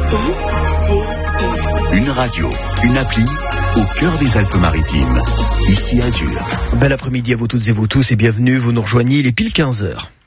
Une radio, une appli, au cœur des Alpes-Maritimes. Ici Azur. Bel après-midi à vous toutes et vous tous et bienvenue, vous nous rejoignez, il est pile 15h.